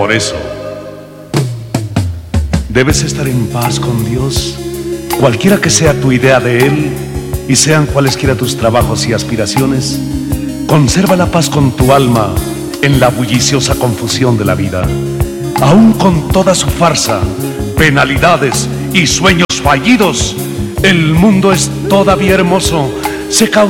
Por eso, debes estar en paz con Dios, cualquiera que sea tu idea de Él y sean cualesquiera tus trabajos y aspiraciones. Conserva la paz con tu alma en la bulliciosa confusión de la vida. Aún con toda su farsa, penalidades y sueños fallidos, el mundo es todavía hermoso. Se causa